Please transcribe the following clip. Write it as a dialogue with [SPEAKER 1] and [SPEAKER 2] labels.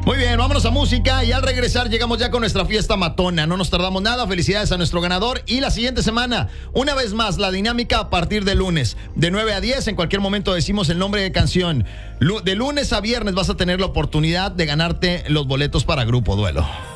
[SPEAKER 1] Muy bien, vámonos a música y al regresar llegamos ya con nuestra fiesta matona. No nos tardamos nada. Felicidades a nuestro ganador. Y la siguiente semana, una vez más, la dinámica a partir de lunes. De 9 a 10, en cualquier momento decimos el nombre de canción. De lunes a viernes vas a tener la oportunidad de ganarte los boletos para Grupo Duelo.